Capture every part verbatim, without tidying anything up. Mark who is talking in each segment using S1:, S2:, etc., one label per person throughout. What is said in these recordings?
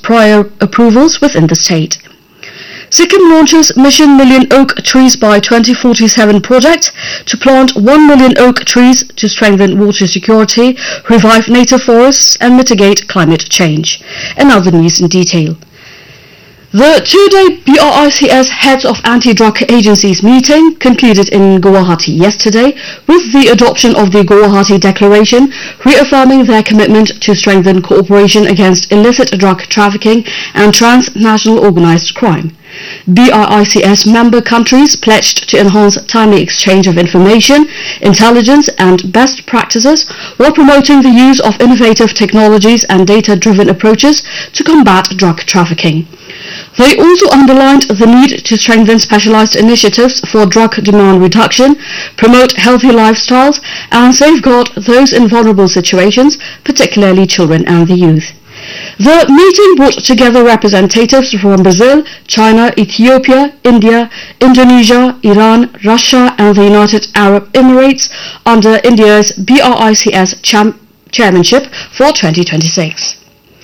S1: prior approvals within the state. Sikkim launches Mission Million Oak Trees by twenty forty-seven project to plant one million oak trees to strengthen water security, revive native forests and mitigate climate change. And now the news in detail. The two-day B R I C S Heads of Anti-Drug Agencies meeting concluded in Guwahati yesterday with the adoption of the Guwahati Declaration, reaffirming their commitment to strengthen cooperation against illicit drug trafficking and transnational organized crime. B R I C S member countries pledged to enhance timely exchange of information, intelligence and best practices while promoting the use of innovative technologies and data-driven approaches to combat drug trafficking. They also underlined the need to strengthen specialized initiatives for drug demand reduction, promote healthy lifestyles, and safeguard those in vulnerable situations, particularly children and the youth. The meeting brought together representatives from Brazil, China, Ethiopia, India, Indonesia, Iran, Russia, and the United Arab Emirates under India's B R I C S chairmanship for twenty twenty-six.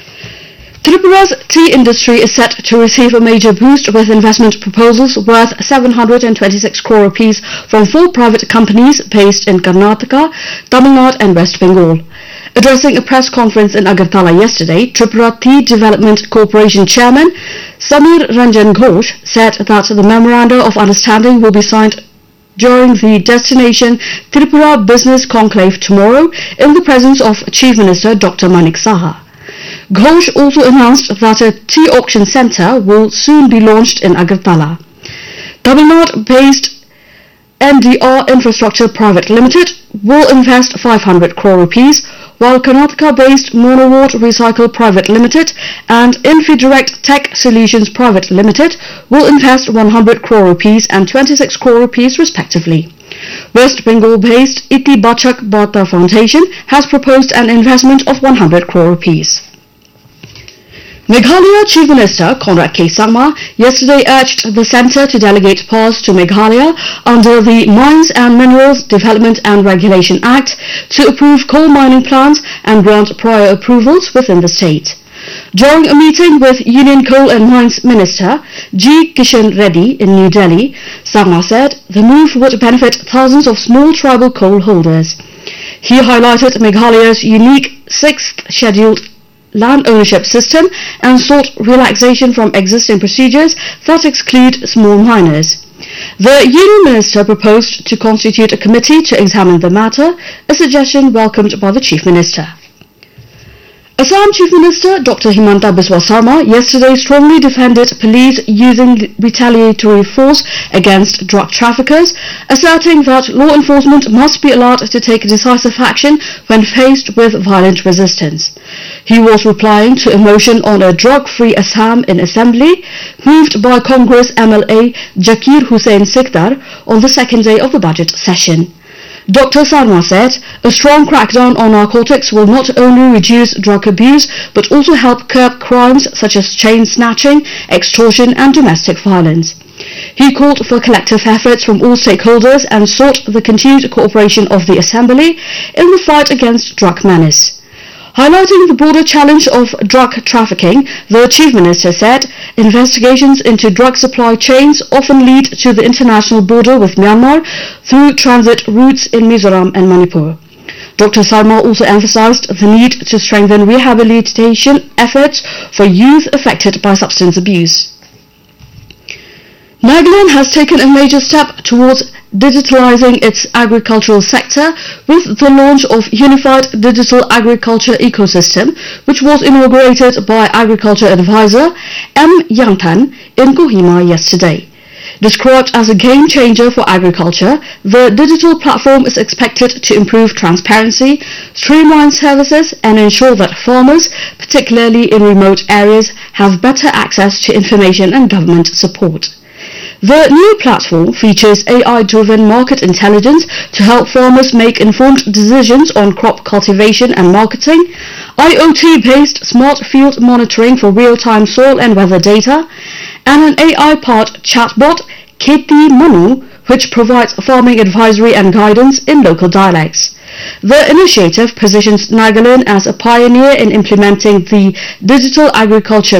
S1: Tripura's tea industry is set to receive a major boost with investment proposals worth seven hundred twenty-six crore rupees from four private companies based in Karnataka, Tamil Nadu and West Bengal. Addressing a press conference in Agartala yesterday, Tripura Tea Development Corporation Chairman Samir Ranjan Ghosh said that the Memoranda of Understanding will be signed during the Destination Tripura Business Conclave tomorrow in the presence of Chief Minister Doctor Manik Saha. Ghosh also announced that a tea auction centre will soon be launched in Agartala. Tamil Nadu-based N D R Infrastructure Private Limited will invest five hundred crore rupees, while Karnataka-based Monowart Recycle Private Limited and Infidirect Tech Solutions Private Limited will invest one hundred crore rupees and twenty-six crore rupees respectively. West Bengal-based Iti Bachak Bharta Foundation has proposed an investment of one hundred crore rupees. Meghalaya Chief Minister Conrad K. Sangma yesterday urged the centre to delegate powers to Meghalaya under the Mines and Minerals Development and Regulation Act to approve coal mining plans and grant prior approvals within the state. During a meeting with Union Coal and Mines Minister G. Kishan Reddy in New Delhi, Sangma said the move would benefit thousands of small tribal coal holders. He highlighted Meghalaya's unique sixth scheduled land ownership system and sought relaxation from existing procedures that exclude small miners. The Union Minister proposed to constitute a committee to examine the matter, a suggestion welcomed by the Chief Minister. Assam Chief Minister Doctor Himanta Biswa Sarma yesterday strongly defended police using retaliatory force against drug traffickers, asserting that law enforcement must be allowed to take decisive action when faced with violent resistance. He was replying to a motion on a drug-free Assam in Assembly, moved by Congress M L A Jakir Hussain Sikdar on the second day of the budget session. Doctor Sarma said, a strong crackdown on narcotics will not only reduce drug abuse but also help curb crimes such as chain snatching, extortion and domestic violence. He called for collective efforts from all stakeholders and sought the continued cooperation of the Assembly in the fight against drug menace. Highlighting the broader challenge of drug trafficking, the Chief Minister said investigations into drug supply chains often lead to the international border with Myanmar through transit routes in Mizoram and Manipur. Doctor Sarma also emphasized the need to strengthen rehabilitation efforts for youth affected by substance abuse. Nagaland has taken a major step towards digitalizing its agricultural sector with the launch of Unified Digital Agriculture Ecosystem, which was inaugurated by Agriculture Advisor M. Yangpan in Kohima yesterday. Described as a game changer for agriculture, the digital platform is expected to improve transparency, streamline services, and ensure that farmers, particularly in remote areas, have better access to information and government support. The new platform features A I-driven market intelligence to help farmers make informed decisions on crop cultivation and marketing, I O T-based smart field monitoring for real-time soil and weather data, and an A I-powered chatbot, Kheti Manu, which provides farming advisory and guidance in local dialects. The initiative positions Nagaland as a pioneer in implementing the digital agriculture